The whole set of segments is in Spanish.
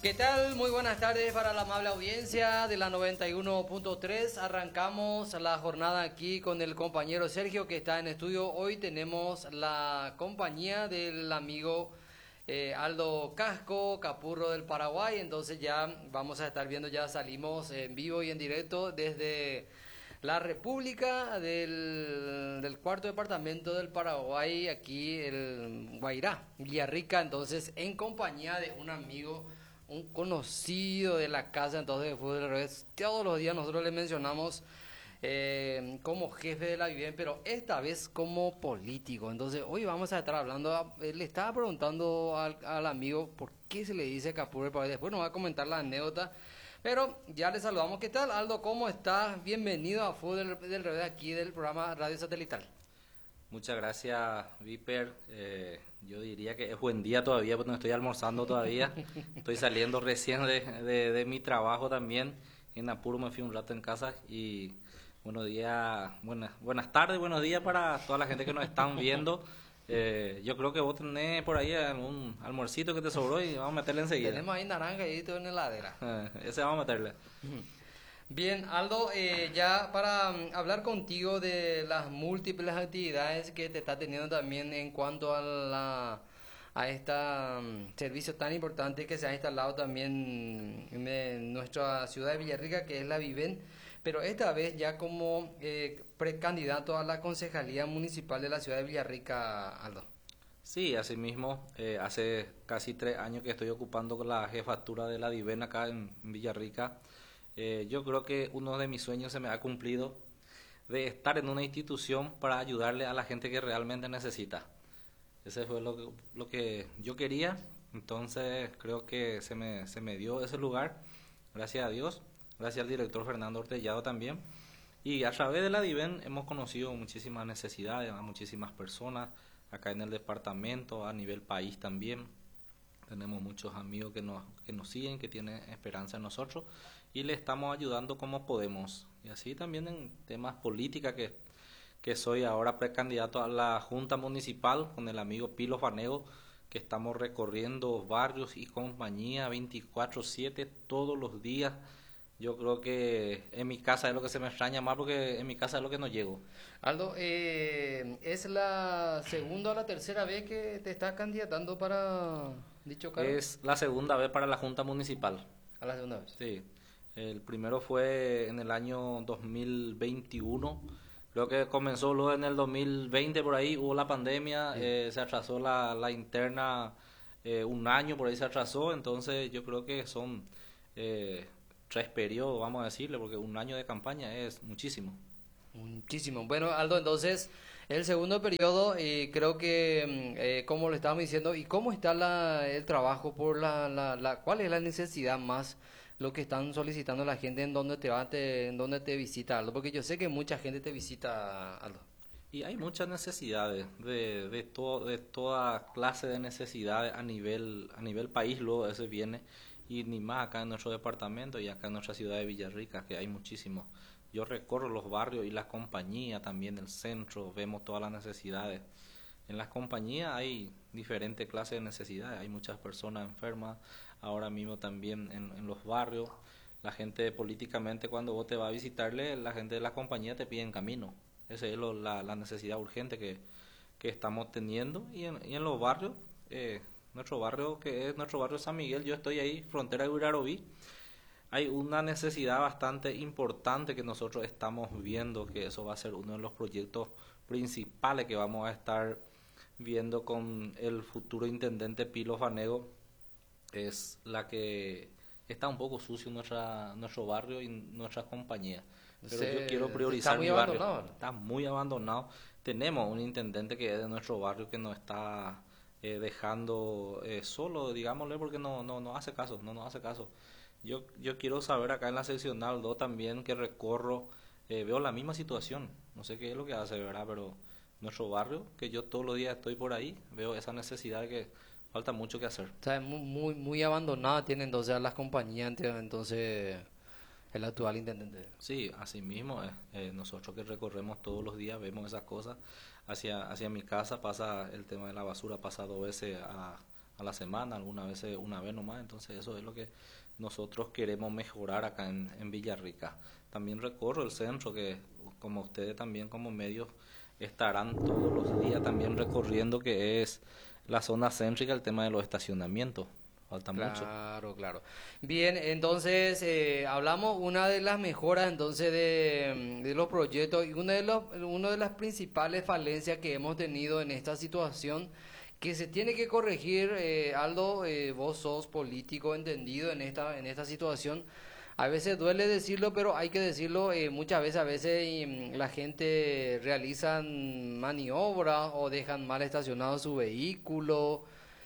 ¿Qué tal? Muy buenas tardes para la amable audiencia de la 91.3. Arrancamos la jornada aquí con el compañero Sergio que está en estudio. Hoy tenemos la compañía del amigo Aldo Casco, Capurro del Paraguay. Entonces ya vamos a estar viendo, ya salimos en vivo y en directo desde la República del cuarto departamento del Paraguay, aquí el Guairá, Villarrica. Entonces en compañía de un amigo, un conocido de la casa entonces de Fútbol del Revés. Todos los días nosotros le mencionamos como jefe de la Viven, pero esta vez como político. Entonces hoy vamos a estar hablando, le estaba preguntando al amigo por qué se le dice Capurro del Paraguay. Después nos va a comentar la anécdota, pero ya le saludamos. ¿Qué tal, Aldo? ¿Cómo estás? Bienvenido a Fútbol del Revés, aquí del programa Radio Satelital. Muchas gracias, Viper. Yo diría que es buen día todavía, porque no estoy almorzando todavía. Estoy saliendo recién de mi trabajo también. En Apuro me fui un rato en casa y buenos días, buenas tardes, buenos días para toda la gente que nos están viendo. Yo creo que vos tenés por ahí algún almuercito que te sobró y vamos a meterle enseguida. Tenemos ahí naranja y todo en la heladera. Ese vamos a meterle. Bien, Aldo, ya para hablar contigo de las múltiples actividades que te está teniendo también en cuanto a este servicio tan importante que se ha instalado también en nuestra ciudad de Villarrica, que es la Viven, pero esta vez ya como precandidato a la Concejalía Municipal de la ciudad de Villarrica, Aldo. Sí, asimismo, hace casi 3 años que estoy ocupando la jefatura de la Viven acá en Villarrica. Yo creo que uno de mis sueños se me ha cumplido, de estar en una institución para ayudarle a la gente que realmente necesita. Ese fue lo que yo quería, entonces creo que se me dio ese lugar, gracias a Dios, gracias al director Fernando Ortellado también. Y a través de la Diven hemos conocido muchísimas necesidades, a muchísimas personas acá en el departamento, a nivel país también. Tenemos muchos amigos que nos siguen, que tienen esperanza en nosotros y le estamos ayudando como podemos. Y así también en temas política que soy ahora precandidato a la Junta Municipal con el amigo Pilo Fanego, que estamos recorriendo barrios y compañía 24/7 todos los días. Yo creo que en mi casa es lo que se me extraña más porque en mi casa es lo que no llego. Aldo, ¿es la segunda o la tercera vez que te estás candidatando para dicho cargo? Es la segunda vez para la Junta Municipal. A la segunda vez. Sí, el primero fue en el año 2021. Creo que comenzó luego en el 2020, por ahí hubo la pandemia, Sí. se atrasó la interna un año, por ahí se atrasó. Entonces yo creo que son 3 periodos, vamos a decirle, porque un año de campaña es muchísimo. Muchísimo. Bueno, Aldo, entonces, el segundo periodo, creo que, como lo estábamos diciendo, ¿y cómo está el trabajo por cuál es la necesidad más, lo que están solicitando la gente en donde en donde te visita, Aldo? Porque yo sé que mucha gente te visita, Aldo. Y hay muchas necesidades de toda clase de necesidades a nivel país, luego ese viene, y ni más acá en nuestro departamento y acá en nuestra ciudad de Villarrica, que hay muchísimos. Yo recorro los barrios y las compañías también, el centro, vemos todas las necesidades. En las compañías hay diferentes clases de necesidades, hay muchas personas enfermas, ahora mismo también en los barrios. La gente políticamente cuando vos te vas a visitarle, la gente de la compañía te piden camino. Esa es la necesidad urgente que estamos teniendo. Y en los barrios, nuestro barrio que es nuestro barrio San Miguel, yo estoy ahí, frontera de Urarobí, hay una necesidad bastante importante que nosotros estamos viendo, que eso va a ser uno de los proyectos principales que vamos a estar viendo con el futuro intendente Pilo Fanego. Es la que está un poco sucio nuestro barrio y nuestra compañía. Pero yo quiero priorizar mi barrio. Está muy abandonado. Tenemos un intendente que es de nuestro barrio que nos está dejando solo, digámosle, porque no hace caso, no nos hace caso. Yo quiero saber acá en la seccional 2 también que recorro, veo la misma situación. No sé qué es lo que hace, ¿verdad? Pero nuestro barrio, que yo todos los días estoy por ahí, veo esa necesidad de que falta mucho que hacer. O sea, muy abandonada tienen entonces a las compañías, entonces el actual intendente. Sí, así mismo, nosotros que recorremos todos los días vemos esas cosas. Hacia mi casa pasa el tema de la basura, pasa 2 veces a la semana, algunas veces una vez nomás. Entonces eso es lo que nosotros queremos mejorar acá en Villarrica. También recorro el centro, que como ustedes también como medios estarán todos los días también recorriendo, que es la zona céntrica, el tema de los estacionamientos. Falta mucho. Claro, claro. Bien, entonces hablamos una de las mejoras entonces de los proyectos y una de las principales falencias que hemos tenido en esta situación que se tiene que corregir, Aldo, vos sos político entendido en esta situación. A veces duele decirlo, pero hay que decirlo. Muchas veces, la gente realizan maniobras o dejan mal estacionado su vehículo.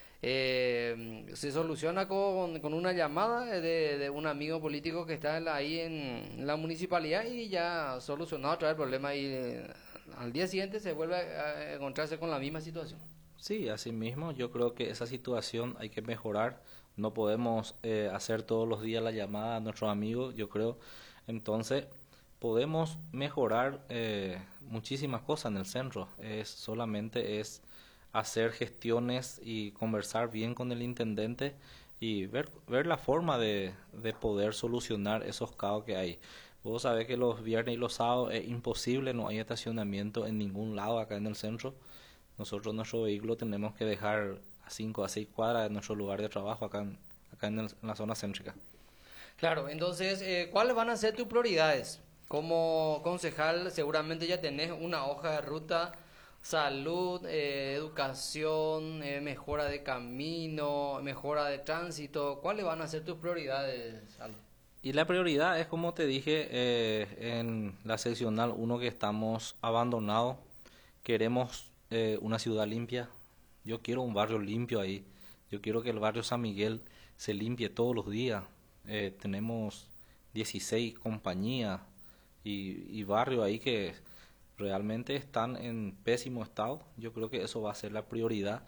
Se soluciona con una llamada de un amigo político que está ahí en la municipalidad y ya solucionado otra vez el problema y al día siguiente se vuelve a encontrarse con la misma situación. Sí, así mismo, yo creo que esa situación hay que mejorar. No podemos hacer todos los días la llamada a nuestros amigos, yo creo. Entonces, podemos mejorar muchísimas cosas en el centro. Solamente es hacer gestiones y conversar bien con el intendente y ver la forma de poder solucionar esos caos que hay. Vos sabés que los viernes y los sábados es imposible, no hay estacionamiento en ningún lado acá en el centro. Nosotros nuestro vehículo tenemos que dejar a 5 a 6 cuadras de nuestro lugar de trabajo acá en la zona céntrica. Claro, entonces, ¿cuáles van a ser tus prioridades? Como concejal, seguramente ya tenés una hoja de ruta: salud, educación, mejora de camino, mejora de tránsito. ¿Cuáles van a ser tus prioridades, Aldo? Y la prioridad es, como te dije, en la seccional 1 que estamos abandonados. Queremos una ciudad limpia. Yo quiero un barrio limpio ahí. Yo quiero que el barrio San Miguel se limpie todos los días. Tenemos 16 compañías y barrios ahí que realmente están en pésimo estado. Yo creo que eso va a ser la prioridad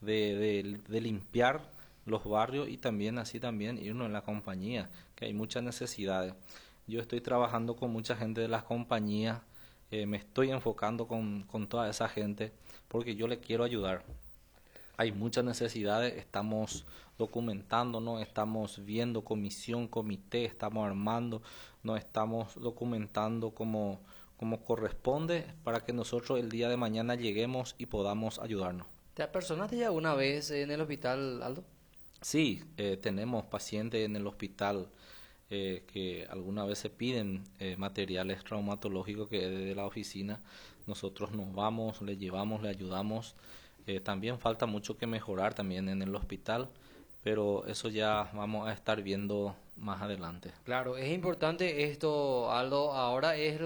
de limpiar los barrios y también así también irnos en la compañía, que hay muchas necesidades. Yo estoy trabajando con mucha gente de las compañías, me estoy enfocando con toda esa gente porque yo le quiero ayudar. Hay muchas necesidades, estamos documentándonos, estamos viendo comisión, comité, estamos armando, nos estamos documentando como corresponde para que nosotros el día de mañana lleguemos y podamos ayudarnos. ¿Te apersonaste ya una vez en el hospital, Aldo? Sí, tenemos pacientes en el hospital que alguna vez se piden materiales traumatológicos que desde la oficina nosotros nos vamos, le llevamos, le ayudamos. También falta mucho que mejorar también en el hospital, pero eso ya vamos a estar viendo más adelante. Claro, es importante esto, Aldo. Ahora es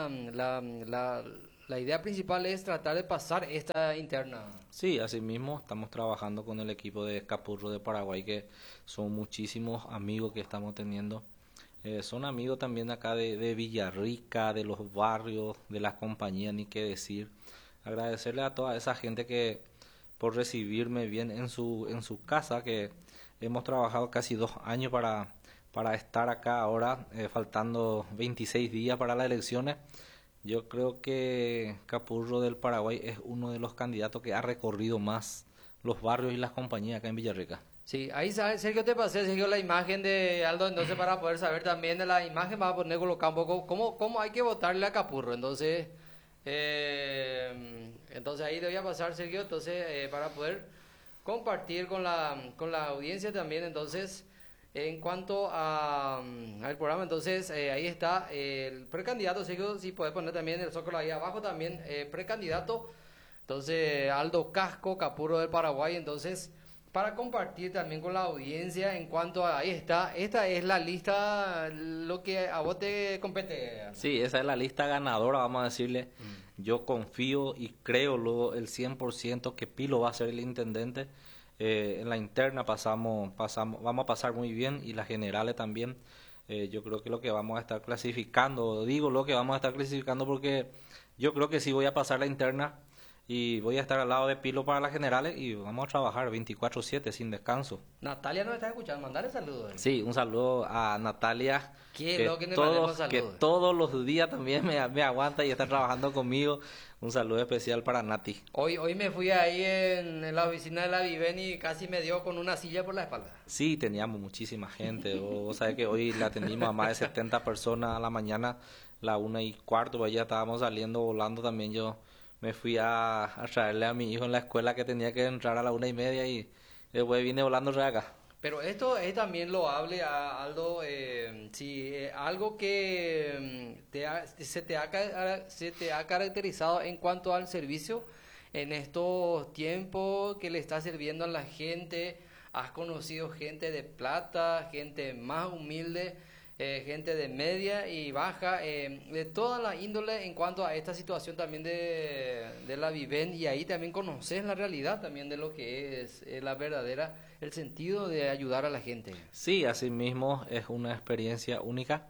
la idea principal es tratar de pasar esta interna. Sí, asimismo estamos trabajando con el equipo de Capurro de Paraguay, que son muchísimos amigos que estamos teniendo. Son amigos también acá de Villarrica, de los barrios, de las compañías, ni qué decir. Agradecerle a toda esa gente que por recibirme bien en su casa, que hemos trabajado casi 2 años para estar acá ahora, faltando 26 días para las elecciones. Yo creo que Capurro del Paraguay es uno de los candidatos que ha recorrido más los barrios y las compañías acá en Villarrica. Sí, ahí Sergio te pasé, Sergio, la imagen de Aldo, entonces para poder saber también de la imagen vas a poner colocar un poco cómo hay que votarle a Capurro. Entonces ahí te voy a pasar, Sergio, entonces para poder compartir con la audiencia también. Entonces, en cuanto al programa, entonces ahí está el precandidato, Sergio, si puedes poner también el zócalo ahí abajo también, precandidato, entonces Aldo Casco, Capurro del Paraguay. Entonces, para compartir también con la audiencia en cuanto a, ahí está, esta es la lista, lo que a vos te compete. Sí, esa es la lista ganadora, vamos a decirle. Yo confío y creo luego el 100% que Pilo va a ser el intendente. En la interna vamos a pasar muy bien, y las generales también. Yo creo que lo que vamos a estar clasificando, digo lo que vamos a estar clasificando porque yo creo que sí voy a pasar la interna. y voy a estar al lado de Pilo para las generales y vamos a trabajar 24/7 sin descanso. Natalia nos está escuchando, mandale saludos. Sí, un saludo a Natalia, Qué lo que le mandemos que saludos. todos los días también me aguanta y está trabajando conmigo. Un saludo especial para Nati. Hoy me fui ahí en la oficina de la Viven y casi me dio con una silla por la espalda. Sí, teníamos muchísima gente. Vos sabés que hoy le atendimos a más de 70 personas a la mañana, la 1:15, pues ya estábamos saliendo volando también. Yo me fui a traerle a mi hijo en la escuela que tenía que entrar a la 1:30 y después vine volando de acá. Pero esto es también loable, Aldo, si algo que se te ha caracterizado en cuanto al servicio en estos tiempos que le está sirviendo a la gente, has conocido gente de plata, gente más humilde, gente de media y baja, de toda la índole en cuanto a esta situación también de la viven y ahí también conoces la realidad también de lo que es la verdadera, el sentido de ayudar a la gente. Sí, así mismo es una experiencia única.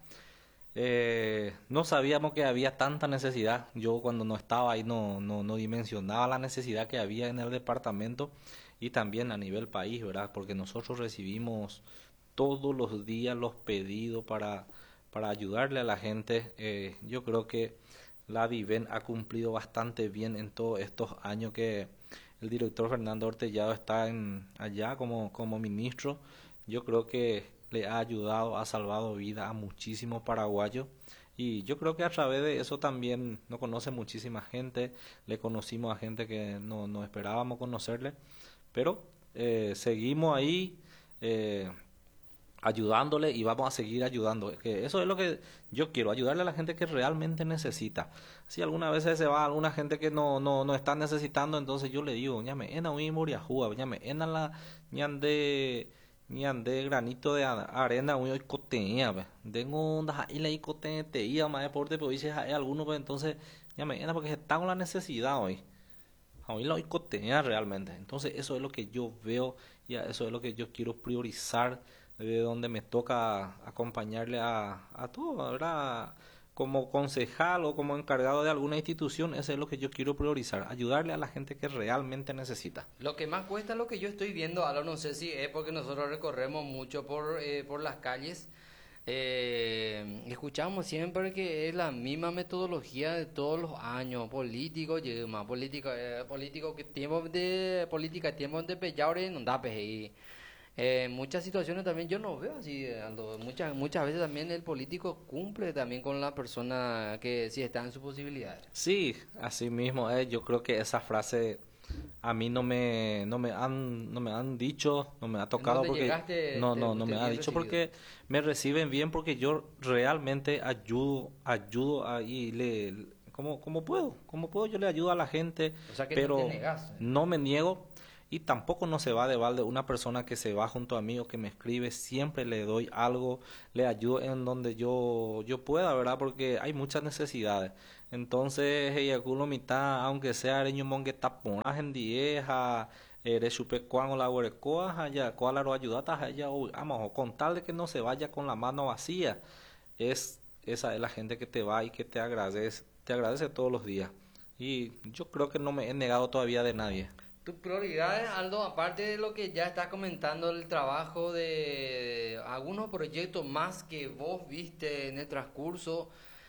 No sabíamos que había tanta necesidad. Yo cuando no estaba ahí no dimensionaba la necesidad que había en el departamento y también a nivel país, ¿verdad? Porque nosotros recibimos todos los días los pedidos para ayudarle a la gente. Yo creo que la Viven ha cumplido bastante bien en todos estos años que el director Fernando Ortellado está allá como ministro. Yo creo que le ha ayudado, ha salvado vida a muchísimos paraguayos y yo creo que a través de eso también nos conoce muchísima gente, le conocimos a gente que no esperábamos conocerle, pero seguimos ahí ayudándole y vamos a seguir ayudando. Que eso es lo que yo quiero, ayudarle a la gente que realmente necesita. Si algunas veces se va alguna gente que no está necesitando, entonces yo le digo, ñame, ena uy moriajúa, ñame, ena la ñande granito de arena uy cotea, tengo onda y la cotea te iba más deporte, pero dice hay algunos, pues entonces ñame, ena porque está con la necesidad hoy. Hoy la cotea realmente. Entonces eso es lo que yo veo y eso es lo que yo quiero priorizar de donde me toca acompañarle a todo, ¿verdad? Como concejal o como encargado de alguna institución, eso es lo que yo quiero priorizar, ayudarle a la gente que realmente necesita. Lo que más cuesta es lo que yo estoy viendo, ahora no sé si es porque nosotros recorremos mucho por las calles. Escuchamos siempre que es la misma metodología de todos los años, político, más político que tiempo de política, tiempo de pellaure, no da y muchas situaciones también yo no veo así, Aldo. Muchas veces también el político cumple también con la persona que sí está en sus posibilidades. Sí, así mismo, yo creo que esa frase a mí no me han dicho, no me ha En tocado donde porque llegaste, no te me ha bien dicho recibido. porque me reciben bien porque yo realmente ayudo ahí como puedo yo le ayudo a la gente, O sea que no te pero negas. no me niego y tampoco no se va de balde una persona que se va junto a mí o que me escribe, siempre le doy algo, le ayudo en donde yo pueda, ¿verdad? Porque hay muchas necesidades. Entonces, ella culo mitad, aunque sea areño mongue tapón, en dieja, chupe cuan o la huerecoa, allá, cuál aro ayudata, allá, vamos, o con tal de que no se vaya con la mano vacía, esa es la gente que te va y que te agradece todos los días. Y yo creo que no me he negado todavía de nadie. Tus prioridades, Aldo, aparte de lo que ya estás comentando, el trabajo de algunos proyectos más que vos viste en el transcurso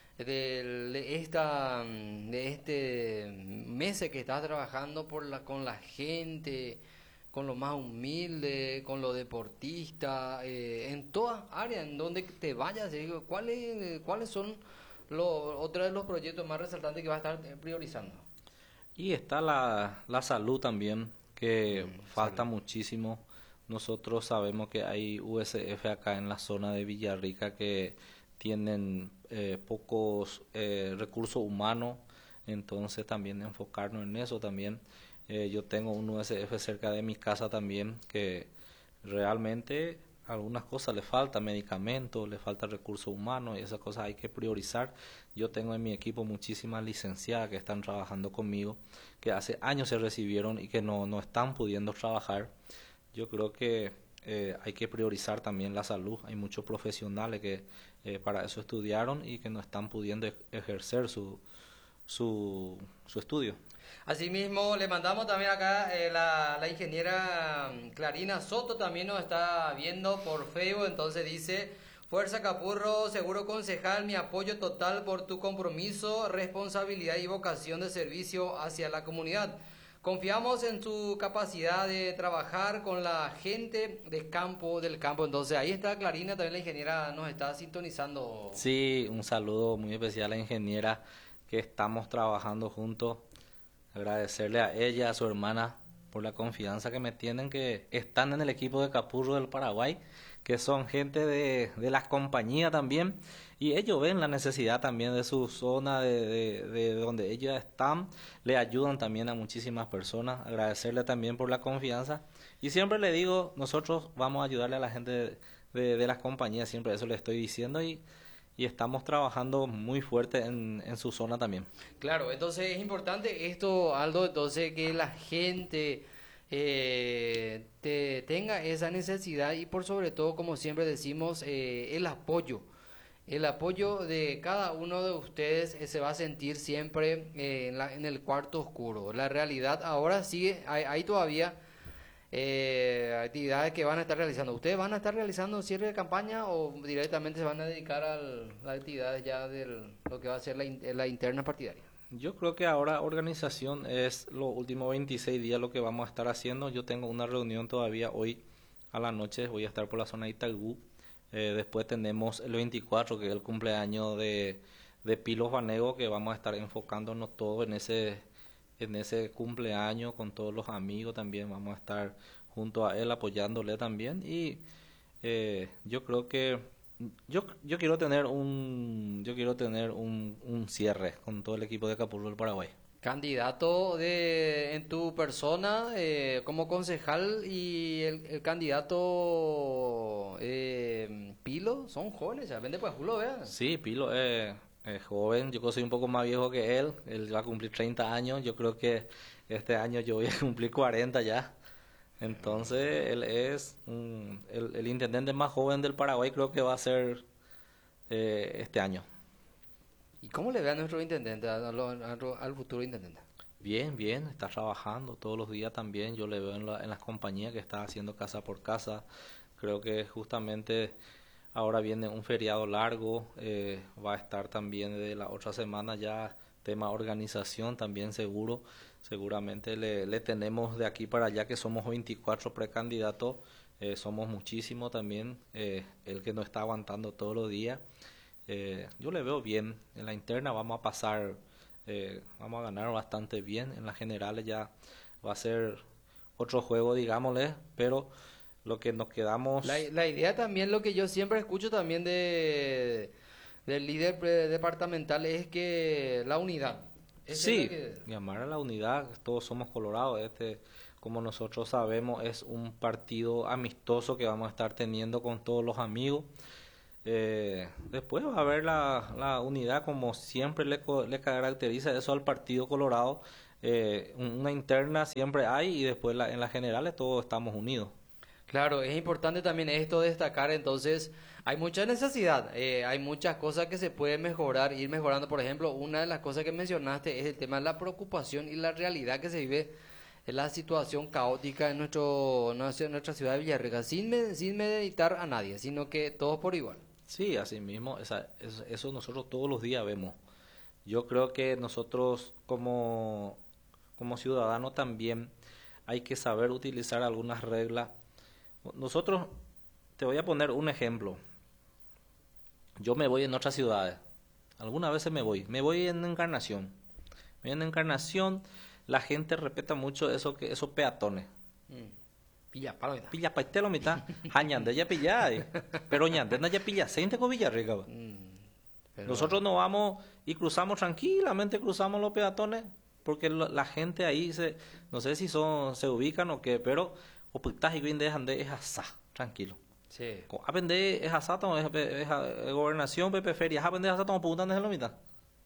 de este mes que estás trabajando con la gente, con lo más humilde, con los deportistas, en todas áreas en donde te vayas, digo, ¿cuáles son otros de los proyectos más resaltantes que vas a estar priorizando? Y está la salud también, que falta Salud. muchísimo. Nosotros sabemos que hay USF acá en la zona de Villarrica que tienen pocos recursos humanos, entonces también enfocarnos en eso también. Yo tengo un USF cerca de mi casa también que realmente algunas cosas le falta, medicamentos, le falta recursos humanos y esas cosas hay que priorizar. Yo tengo en mi equipo muchísimas licenciadas que están trabajando conmigo, que hace años se recibieron y que no están pudiendo trabajar. Yo creo que hay que priorizar también la salud. Hay muchos profesionales que para eso estudiaron y que no están pudiendo ejercer su estudio. Asimismo, le mandamos también acá la ingeniera Clarina Soto también nos está viendo por Facebook, entonces dice, Fuerza Capurro, seguro concejal, mi apoyo total por tu compromiso, responsabilidad y vocación de servicio hacia la comunidad. Confiamos en tu capacidad de trabajar con la gente del campo. Entonces ahí está Clarina, también la ingeniera nos está sintonizando. Sí, un saludo muy especial a la ingeniera que estamos trabajando juntos. Agradecerle a ella, a su hermana, por la confianza que me tienen, que están en el equipo de Capurro del Paraguay, que son gente de las compañías también, y ellos ven la necesidad también de su zona, de donde ellos están, le ayudan también a muchísimas personas. Agradecerle también por la confianza, y siempre le digo, nosotros vamos a ayudarle a la gente de las compañías, siempre eso le estoy diciendo, y estamos trabajando muy fuerte en su zona también. Claro, entonces es importante esto, Aldo, entonces que la gente tenga esa necesidad y por sobre todo, como siempre decimos, el apoyo. El apoyo de cada uno de ustedes se va a sentir siempre en el cuarto oscuro. La realidad ahora sigue, hay todavía actividades que van a estar realizando. ¿Ustedes van a estar realizando cierre de campaña o directamente se van a dedicar a las actividades ya de lo que va a ser la interna partidaria? Yo creo que ahora organización es los últimos 26 días lo que vamos a estar haciendo. Yo tengo una reunión todavía hoy a la noche, voy a estar por la zona de Itaipú. Después tenemos el 24, que es el cumpleaños de Pilos Vanego, que vamos a estar enfocándonos todo en ese cumpleaños con todos los amigos también. Vamos a estar junto a él apoyándole también. Y yo creo que yo quiero tener un cierre con todo el equipo de Capurro del Paraguay. Candidato en tu persona como concejal y el candidato Pilo son jóvenes, ya vende pues Julio, vean. Sí, Pilo es joven, yo soy un poco más viejo que él va a cumplir 30 años, yo creo que este año yo voy a cumplir 40 ya. Entonces, él es el intendente más joven del Paraguay, creo que va a ser este año. ¿Y cómo le ve a nuestro intendente, al futuro intendente? Bien, bien, está trabajando todos los días también. Yo le veo en las compañías que está haciendo casa por casa. Creo que justamente ahora viene un feriado largo, va a estar también de la otra semana ya tema organización también seguramente le tenemos de aquí para allá que somos 24 precandidatos, somos muchísimos también, el que no está aguantando todos los días. Yo le veo bien, en la interna vamos a pasar, vamos a ganar bastante bien, en las generales ya va a ser otro juego, digámosle, pero lo que nos quedamos... La idea también, lo que yo siempre escucho también del líder departamental es que la unidad. Sí, llamar a la unidad, todos somos colorados, como nosotros sabemos, es un partido amistoso que vamos a estar teniendo con todos los amigos. Después va a haber la unidad, como siempre le caracteriza eso al Partido Colorado. Una interna siempre hay y después en las generales todos estamos unidos. Claro, es importante también esto destacar, entonces hay mucha necesidad, hay muchas cosas que se pueden mejorar, ir mejorando. Por ejemplo, una de las cosas que mencionaste es el tema de la preocupación y la realidad que se vive en la situación caótica en nuestra ciudad de Villarrica, sin meditar a nadie, sino que todos por igual. Sí, así mismo, eso nosotros todos los días vemos. Yo creo que nosotros como ciudadanos también hay que saber utilizar algunas reglas. Nosotros, te voy a poner un ejemplo. Yo me voy en otras ciudades. Algunas veces me voy en Encarnación. En Encarnación la gente respeta mucho esos peatones. Pilla, palo, pilla paitelo mitad, hañande ya pilla, pero ñande no ya pilla, se con Villarrica. Nosotros nos vamos y cruzamos tranquilamente, cruzamos los peatones, porque la gente ahí no sé si se ubican o qué, pero oputas y bien dejan de es asá, tranquilo. Sí. A vender es asá, es gobernación, Pepe Feria, a vender asá, estamos preguntando en la mitad.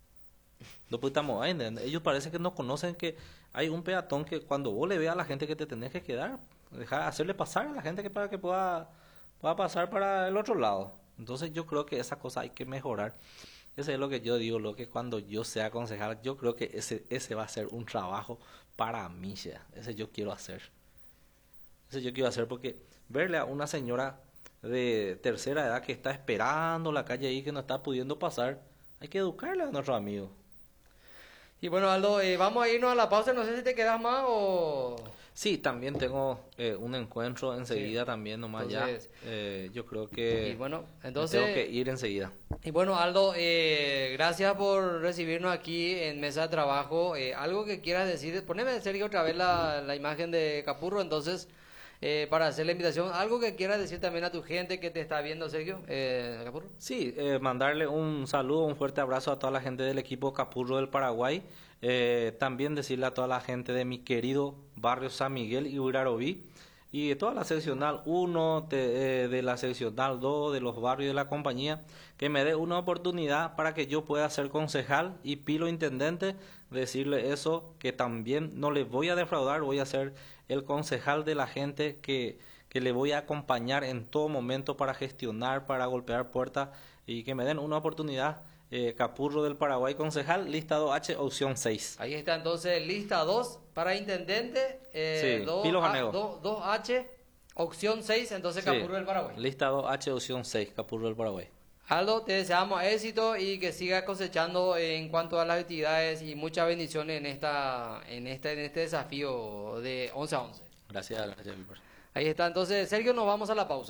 Ellos parece que no conocen que hay un peatón que cuando vos le veas a la gente que te tenés que quedar, hacerle pasar a la gente para que pueda pasar para el otro lado. Entonces yo creo que esa cosa hay que mejorar. Ese es lo que yo digo, lo que cuando yo sea concejal, yo creo que ese va a ser un trabajo para mí ya. Ese yo quiero hacer. Ese yo quiero hacer porque verle a una señora de tercera edad que está esperando la calle ahí, que no está pudiendo pasar, hay que educarle a nuestros amigos. Y bueno, Aldo, vamos a irnos a la pausa, no sé si te quedas más o... Sí, también tengo un encuentro enseguida Sí. también, nomás Entonces, ya. Yo creo que y bueno, me entonces... tengo que ir enseguida. Y bueno, Aldo, gracias por recibirnos aquí en Mesa de Trabajo. Algo que quieras decir, poneme, Sergio, otra vez la imagen de Capurro, entonces, para hacer la invitación. Algo que quieras decir también a tu gente que te está viendo, Sergio, Capurro. Sí, mandarle un saludo, un fuerte abrazo a toda la gente del equipo Capurro del Paraguay. También decirle a toda la gente de mi querido barrio San Miguel y Urarobí y de toda la seccional 1, de la seccional 2, de los barrios de la compañía, que me dé una oportunidad para que yo pueda ser concejal y pilo intendente, decirle eso, que también no les voy a defraudar, voy a ser el concejal de la gente que le voy a acompañar en todo momento para gestionar, para golpear puertas y que me den una oportunidad. Capurro del Paraguay, concejal, lista 2H, opción 6. Ahí está entonces lista 2 para intendente, Sí, Pilo Janego. 2H, opción 6, entonces Sí, Capurro del Paraguay. lista 2H, opción 6, Capurro del Paraguay. Aldo, te deseamos éxito y que sigas cosechando en cuanto a las actividades y muchas bendiciones en este desafío de 11 a 11. Gracias, Víctor. Ahí está, entonces Sergio, nos vamos a la pausa.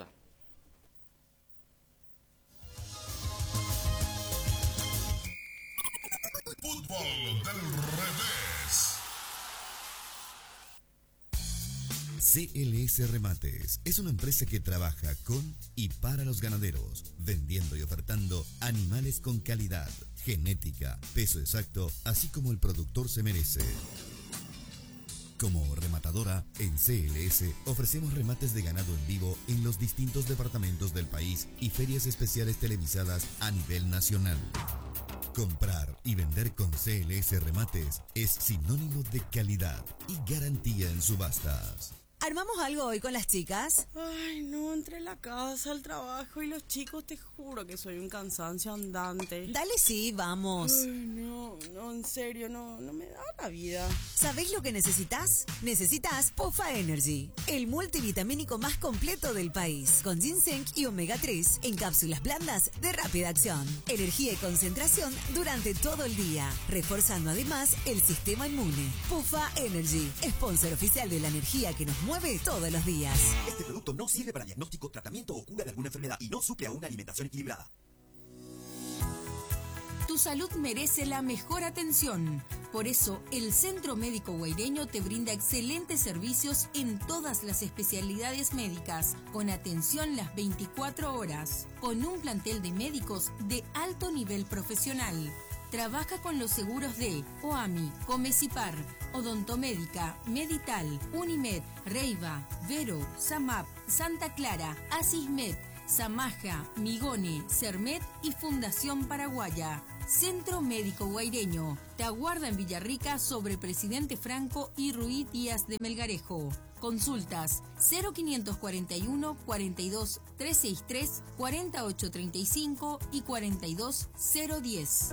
Fútbol del revés. CLS Remates es una empresa que trabaja con y para los ganaderos, vendiendo y ofertando animales con calidad, genética, peso exacto, así como el productor se merece. Como rematadora, en CLS ofrecemos remates de ganado en vivo en los distintos departamentos del país y ferias especiales televisadas a nivel nacional. Comprar y vender con CLS Remates es sinónimo de calidad y garantía en subastas. ¿Armamos algo hoy con las chicas? Ay, no, entre la casa, el trabajo y los chicos, te juro que soy un cansancio andante. Dale, sí, vamos. Ay, no, en serio, no me da la vida. ¿Sabés lo que necesitas? Necesitas Pufa Energy, el multivitamínico más completo del país, con ginseng y omega 3 en cápsulas blandas de rápida acción. Energía y concentración durante todo el día, reforzando además el sistema inmune. Pufa Energy, sponsor oficial de la energía que nos mueve todos los días. Este producto no sirve para diagnóstico, tratamiento o cura de alguna enfermedad y no suple a una alimentación equilibrada. Tu salud merece la mejor atención. Por eso, el Centro Médico Guaireño te brinda excelentes servicios en todas las especialidades médicas, con atención las 24 horas, con un plantel de médicos de alto nivel profesional. Trabaja con los seguros de OAMI, Comecipar, Odontomédica, Medital, Unimed, Reiva, Vero, Samap, Santa Clara, Asismed, Samaja, Migone, Cermet y Fundación Paraguaya. Centro Médico Guaireño. Te aguarda en Villarrica sobre Presidente Franco y Ruiz Díaz de Melgarejo. Consultas 0541 42 363 4835 y 42010.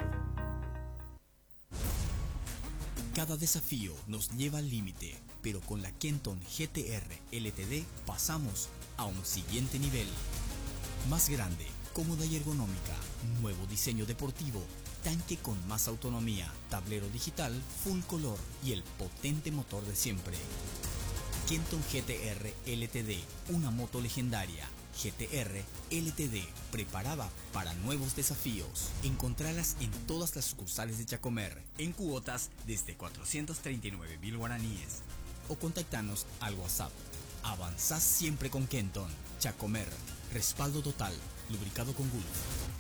Cada desafío nos lleva al límite, pero con la Kenton GTR LTD pasamos a un siguiente nivel. Más grande, cómoda y ergonómica, nuevo diseño deportivo, tanque con más autonomía, tablero digital full color y el potente motor de siempre. Kenton GTR LTD, una moto legendaria. GTR LTD, preparada para nuevos desafíos. Encontralas en todas las sucursales de Chacomer, en cuotas desde 439.000 guaraníes. O contactanos al WhatsApp. Avanzás siempre con Kenton. Chacomer, respaldo total, lubricado con Gulf.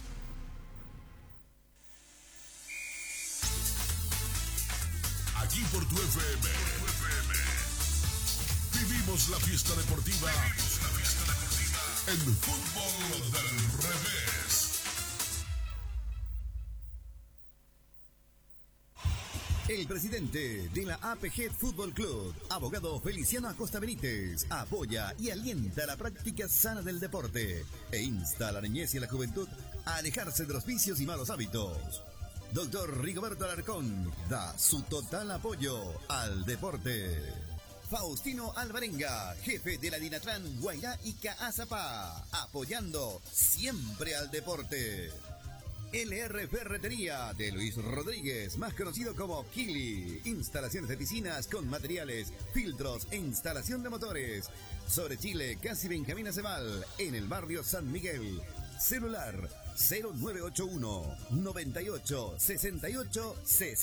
Aquí por tu FM. Vivimos la fiesta deportiva. El fútbol del revés. El presidente de la APG Fútbol Club, abogado Feliciano Acosta Benítez, apoya y alienta la práctica sana del deporte e insta a la niñez y a la juventud a alejarse de los vicios y malos hábitos. Doctor Rigoberto Alarcón da su total apoyo al deporte. Faustino Alvarenga, jefe de la Dinatran Guairá y Caazapá, apoyando siempre al deporte. LR Ferretería de Luis Rodríguez, más conocido como Kili. Instalaciones de piscinas con materiales, filtros e instalación de motores. Sobre Chile, casi Benjamín Aceval, en el barrio San Miguel. Celular 0981 98 68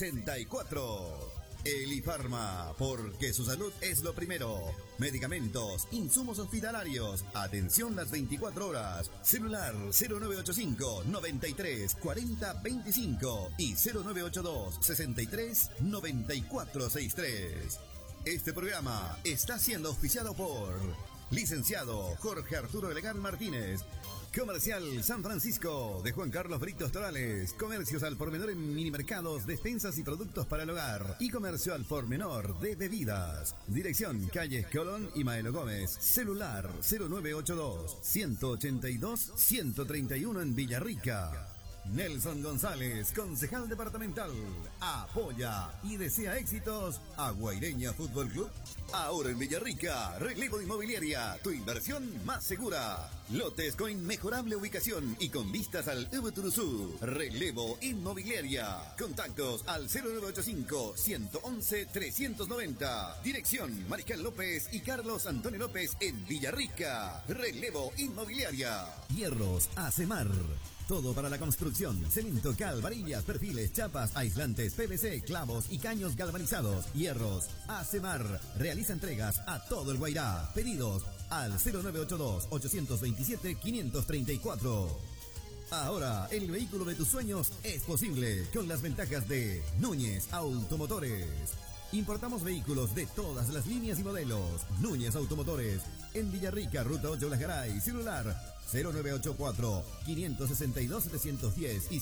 64. Elifarma, porque su salud es lo primero. Medicamentos, insumos hospitalarios, atención las 24 horas. Celular 0985 93 40 25 y 0982 63 94 63. Este programa está siendo auspiciado por licenciado Jorge Arturo Legal Martínez. Comercial San Francisco de Juan Carlos Britos Torales. Comercios al por menor en minimercados, despensas y productos para el hogar. Y comercio al por menor de bebidas. Dirección Calles Colón y Maelo Gómez. Celular 0982 182 131 en Villarrica. Nelson González, concejal departamental, apoya y desea éxitos a Guaireña Fútbol Club. Ahora en Villarrica, Relevo de Inmobiliaria, tu inversión más segura. Lotes con inmejorable ubicación y con vistas al Ubuturuzú. Relevo Inmobiliaria. Contactos al 0985 111 390. Dirección Mariscal López y Carlos Antonio López en Villarrica. Relevo Inmobiliaria. Hierros Acemar. Todo para la construcción, cemento, cal, varillas, perfiles, chapas, aislantes, PVC, clavos y caños galvanizados. Hierros Acemar realiza entregas a todo el Guairá. Pedidos al 0982-827-534. Ahora, el vehículo de tus sueños es posible con las ventajas de Núñez Automotores. Importamos vehículos de todas las líneas y modelos. Núñez Automotores, en Villarrica, Ruta 8 Blasgaray. Celular 0984-562-710 y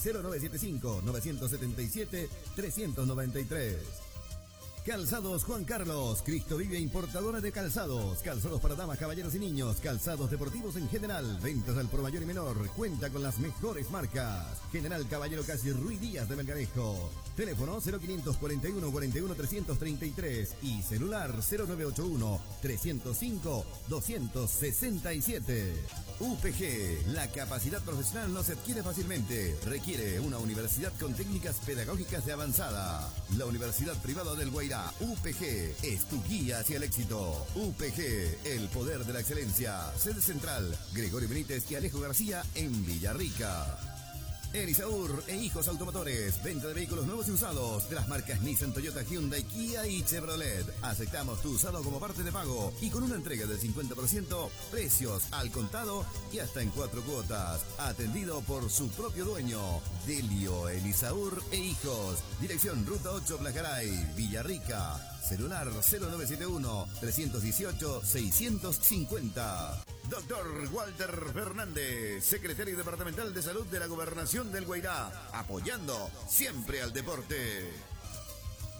0975-977-393. Calzados Juan Carlos, Cristo Vive, importadora de calzados. Calzados para damas, caballeros y niños. Calzados deportivos en general. Ventas al por mayor y menor. Cuenta con las mejores marcas. General Caballero Casi Ruiz Díaz de Melgarejo. Teléfono 0541 41 333 y celular 0981 305 267. UPG, la capacidad profesional no se adquiere fácilmente. Requiere una universidad con técnicas pedagógicas de avanzada. La Universidad Privada del Guairá, UPG, es tu guía hacia el éxito. UPG, el poder de la excelencia. Sede central, Gregorio Benítez y Alejo García en Villarrica. Elisaur e Hijos Automotores, venta de vehículos nuevos y usados de las marcas Nissan, Toyota, Hyundai, Kia y Chevrolet. Aceptamos tu usado como parte de pago y con una entrega del 50%, precios al contado y hasta en 4 cuotas. Atendido por su propio dueño, Delio Elisaur e Hijos. Dirección Ruta 8 Blasgaray, Villarrica. Celular 0971-318-650. Doctor Walter Fernández, secretario departamental de Salud de la Gobernación del Guairá, apoyando siempre al deporte.